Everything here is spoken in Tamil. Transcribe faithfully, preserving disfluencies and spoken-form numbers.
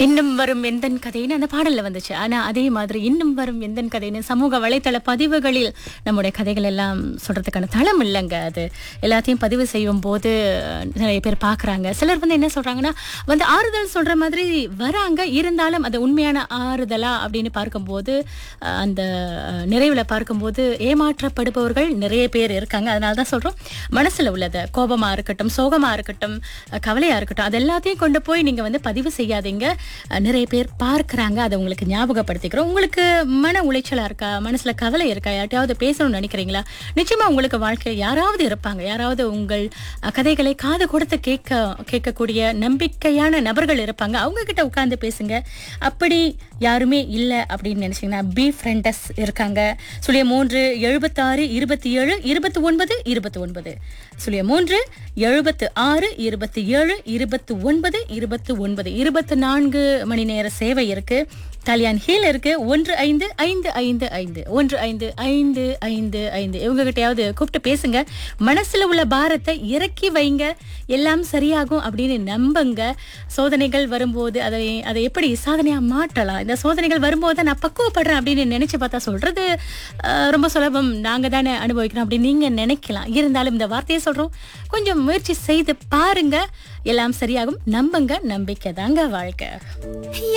இன்னும் வரும் எந்தன் கதைன்னு அந்த பாடல்ல வந்துச்சு. ஆனா அதே மாதிரி இன்னும் வரும் எந்தன் கதைன்னு சமூக வலைத்தள பதிவுகளில் நம்முடைய கதைகள் எல்லாம் சொல்றதுக்கான தளம் இல்லைங்க. அது எல்லாத்தையும் பதிவு செய்யும் போது நிறைய பேர் பார்க்குறாங்க. சிலர் வந்து என்ன சொல்றாங்கன்னா வந்து ஆறுதல் சொல்ற மாதிரி வராங்க, இருந்தாலும் அது உண்மையான ஆறுதலா அப்படின்னு பார்க்கும்போது அஹ், அந்த அஹ், நிறைவுல பார்க்கும்போது ஏமாற்றப்படுபவர்கள் நிறைய பேர் இருக்காங்க. அதனால தான் சொல்றோம், மனசுல உள்ளத கோபமா இருக்கட்டும், சோகமா இருக்கட்டும், அஹ், கவலையா இருக்கட்டும், அது எல்லாத்தையும் கொண்டு போய் நீங்க வந்து பதிவு செய்யாதீங்க. அஹ், நிறைய பேர் பார்க்கறாங்க, அதை உங்களுக்கு ஞாபகப்படுத்திக்கிறோம். உங்களுக்கு மன உளைச்சலா இருக்கா, மனசுல கவலை இருக்கா, யார்ட்டையாவது பேசணும்னு நினைக்கிறீங்களா? நிச்சயமா உங்களுக்கு வாழ்க்கையில் யாராவது இருப்பாங்க, யாராவது உங்கள் அஹ், கதைகளை காது கொடுத்து கேட்க கேட்கக்கூடிய நம்பிக்கையான நபர்கள் இருப்பாங்க. அவங்க கிட்ட உட்கார்ந்து பேசுங்க. அப்படி யாருமே இல்லை அப்படின்னு நினைச்சீங்கன்னா பி ஃப்ரெண்டஸ் இருக்காங்க. சுழிய மூன்று எழுபத்தாறு இருபத்தி ஏழு இருபத்தி ஒன்பது இருபத்தி ஒன்பது சுழிய மூன்று எழுபத்து ஆறு இருபத்தி ஏழு இருபத்தி ஒன்பது இருபத்தி ஒன்பது இருபத்தி நான்கு மணி நேர சேவை இருக்கு. கல்யாண் ஹீல் இருக்கு. ஒன்று ஐந்து ஐந்து ஐந்து ஐந்து ஒன்று ஐந்து ஐந்து ஐந்து ஐந்து இவங்க கிட்டயாவது கூப்பிட்டு பேசுங்க. மனசுல உள்ள பாரத்தை இறக்கி வைங்க, எல்லாம் சரியாகும் அப்படின்னு நம்புங்க. சோதனைகள் வரும்போது அதை அதை எப்படி சாதனையா மாற்றலாம், இந்த சோதனைகள் வரும்போது நான் பக்குவப்படுறேன் அப்படின்னு நினைச்சு பார்த்தா சொல்றது அஹ், ரொம்ப சுலபம், நாங்க தானே அனுபவிக்கிறோம் அப்படின்னு நீங்க நினைக்கலாம். இருந்தாலும் இந்த வார்த்தையை சொல்றோம், கொஞ்சம் முயற்சி செய்து பாருங்க, எல்லாம் சரியாகும். நம்புங்க, நம்பிக்கை தாங்க வாழ்க்கை.